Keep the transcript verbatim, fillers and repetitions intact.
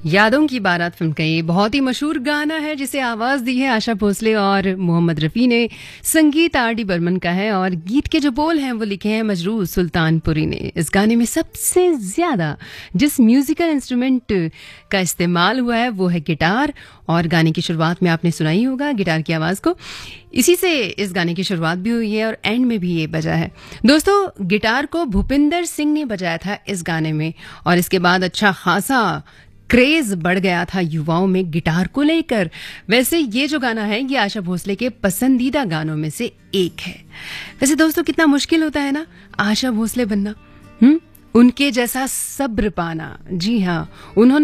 यादों की बारात फिल्म का ये बहुत ही मशहूर गाना है जिसे आवाज़ दी है आशा भोसले और मोहम्मद रफ़ी ने। संगीत आर डी बर्मन का है और गीत के जो बोल हैं वो लिखे हैं मजरूर सुल्तानपुरी ने। इस गाने में सबसे ज़्यादा जिस म्यूज़िकल इंस्ट्रूमेंट का इस्तेमाल हुआ है वो है गिटार, और गाने की शुरुआत में आपने सुना ही होगा गिटार की आवाज़ को। इसी से इस गाने की शुरुआत भी हुई है और एंड में भी ये बजा है। दोस्तों, गिटार को भूपिंदर सिंह ने बजाया था इस गाने में, और इसके बाद अच्छा खासा क्रेज बढ़ गया था युवाओं में गिटार को लेकर। वैसे ये जो गाना है ये आशा भोसले के पसंदीदा गानों में से एक है। वैसे दोस्तों, कितना मुश्किल होता है ना आशा भोसले बनना, हम्म उनके जैसा सब्र पाना। जी हाँ, उन्होंने